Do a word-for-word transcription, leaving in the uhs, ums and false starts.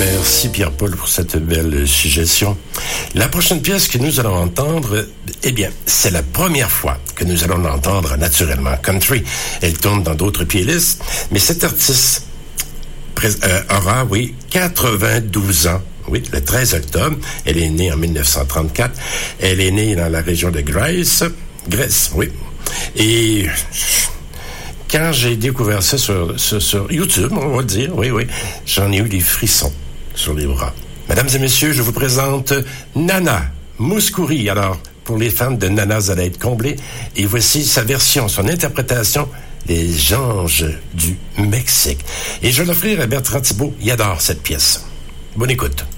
Merci Pierre-Paul pour cette belle suggestion. La prochaine pièce que nous allons entendre, eh bien, c'est la première fois que nous allons l'entendre naturellement country. Elle tourne dans d'autres playlists, mais cette artiste euh, aura, oui, quatre-vingt-douze ans. Oui, le treize octobre. Elle est née en dix-neuf cent trente-quatre. Elle est née dans la région de Grèce. Grèce, oui. Et quand j'ai découvert ça sur, sur, sur YouTube, on va dire, oui, oui, j'en ai eu des frissons sur les bras. Mesdames et messieurs, je vous présente Nana Mouskouri. Alors, pour les fans de Nana, vous allez être comblés. Et voici sa version, son interprétation, Les Anges du Mexique. Et je vais l'offrir à Bertrand Thibault. Il adore cette pièce. Bonne écoute.